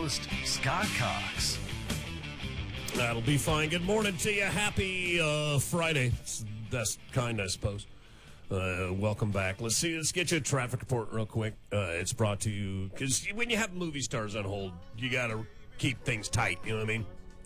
host, Scott Cox. That'll be fine. Good morning to you. Happy Friday. It's the best kind, I suppose. Welcome back. Let's get you a traffic report real quick. It's brought to you because when you have movie stars on hold, you got to keep things tight. You know what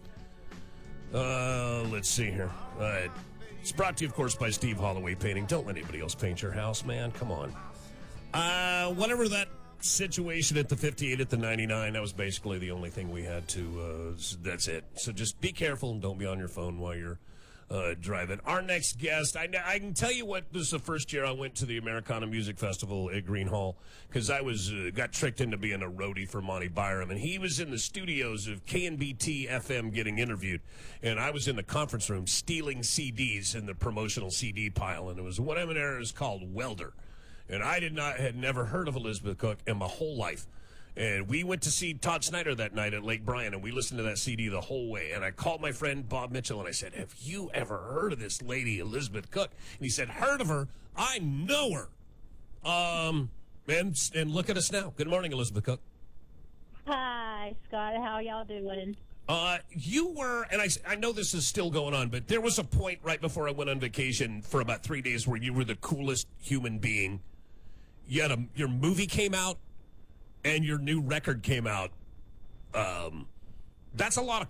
I mean? Let's see here. It's brought to you, of course, by Steve Holloway Painting. Don't let anybody else paint your house, man. Come on. Whatever that situation at the 58 at the 99, that was basically the only thing we had to, that's it. So just be careful and don't be on your phone while you're driving. Our next guest, I can tell you what, this is the first year I went to the Americana Music Festival at Green Hall because I got tricked into being a roadie for Monty Byram, and he was in the studios of KNBT FM getting interviewed, and I was in the conference room stealing CDs in the promotional CD pile, and it was what there is called Welder. And I had never heard of Elizabeth Cook in my whole life. And we went to see Todd Snyder that night at Lake Bryan, and we listened to that CD the whole way. And I called my friend Bob Mitchell, and I said, have you ever heard of this lady, Elizabeth Cook? And he said, heard of her? I know her. And look at us now. Good morning, Elizabeth Cook. Hi, Scott. How y'all doing? You were, and I know this is still going on, but there was a point right before I went on vacation for about 3 days where you were the coolest human being. Your movie came out and your new record came out. That's a lot of